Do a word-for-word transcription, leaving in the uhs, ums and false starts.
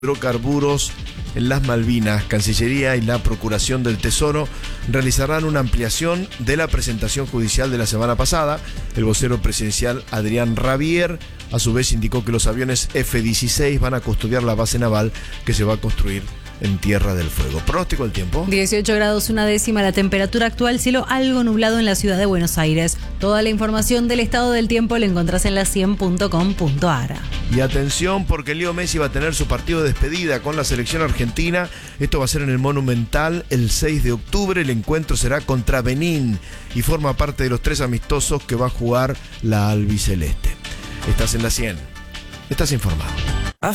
hidrocarburos en las Malvinas. Cancillería y la Procuración del Tesoro realizarán una ampliación de la presentación judicial de la semana pasada. El vocero presidencial Adrián Rabier a su vez indicó que los aviones F dieciséis van a custodiar la base naval que se va a construir en Tierra del Fuego. Pronóstico del tiempo. dieciocho grados una décima la temperatura actual, cielo algo nublado en la ciudad de Buenos Aires. Toda la información del estado del tiempo la encontrás en la cien punto com punto a r. Y atención, porque Leo Messi va a tener su partido de despedida con la selección argentina. Esto va a ser en el Monumental el seis de octubre. El encuentro será contra Benín y forma parte de los tres amistosos que va a jugar la albiceleste. Estás en la cien. Estás informado.